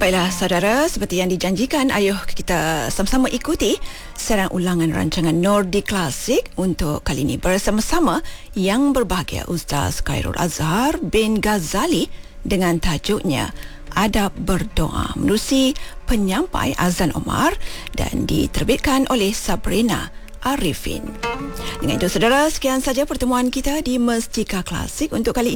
Baiklah saudara, seperti yang dijanjikan, ayuh kita sama-sama ikuti siaran ulangan rancangan Nordi Klasik untuk kali ini bersama-sama yang berbahagia Ustaz Khairul Azhar bin Ghazali dengan tajuknya Adab Berdoa menerusi penyampai Azan Omar dan diterbitkan oleh Sabrina Arifin. Dengan itu saudara, sekian saja pertemuan kita di Mesjika Klasik untuk kali ini.